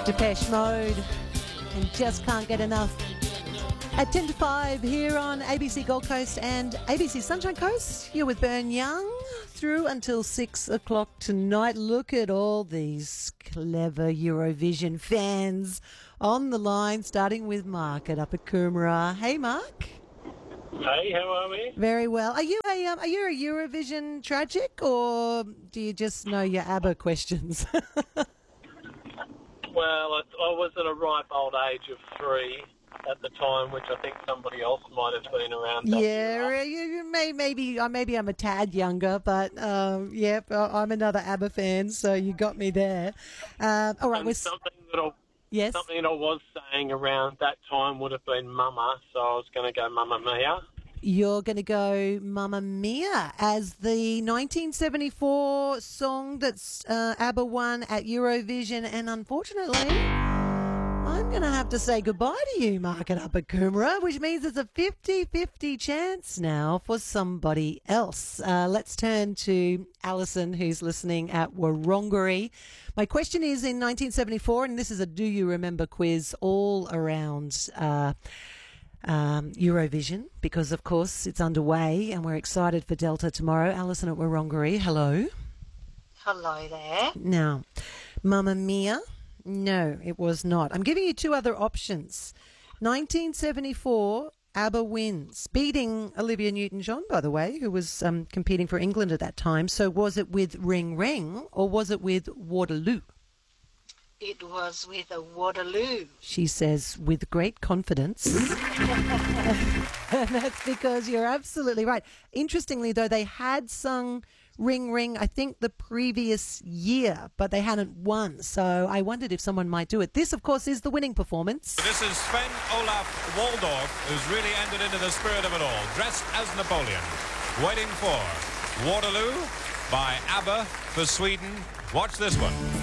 Depeche Mode and Just Can't Get Enough. At 10 to 5 here on ABC Gold Coast and ABC Sunshine Coast, you're with Bern Young through until 6 o'clock tonight. Look at all these clever Eurovision fans on the line, starting with Mark at Upper Coomera. Hey, Mark. Hey, how are we? Very well. Are you a Eurovision tragic, or do you just know your ABBA questions? Well, I was at a ripe old age of 3 at the time, which I think somebody else might have been around. Yeah, maybe I'm a tad younger, but I'm another ABBA fan, so you got me there. All right, And something that I was saying around that time would have been Mama, so I was going to go Mamma Mia. You're going to go Mamma Mia as the 1974 song that's ABBA won at Eurovision, and unfortunately, I'm going to have to say goodbye to you, Mark, at Upper Coomera, which means it's a 50-50 chance now for somebody else. Let's turn to Alison, who's listening at Wurrunggeri. My question is, in 1974, and this is a Do You Remember quiz all around Eurovision, because of course it's underway and we're excited for Delta tomorrow. Alison at Wurrunggeri, hello. Hello there. Now, Mamma Mia? No, it was not. I'm giving you two other options. 1974, ABBA wins, beating Olivia Newton-John, by the way, who was competing for England at that time. So was it with Ring Ring or was it with Waterloo? It was with a Waterloo. She says with great confidence. And that's because you're absolutely right. Interestingly, though, they had sung Ring Ring, I think, the previous year, but they hadn't won. So I wondered if someone might do it. This, of course, is the winning performance. This is Sven Olaf Waldorf, who's really entered into the spirit of it all, dressed as Napoleon, waiting for Waterloo by ABBA for Sweden. Watch this one.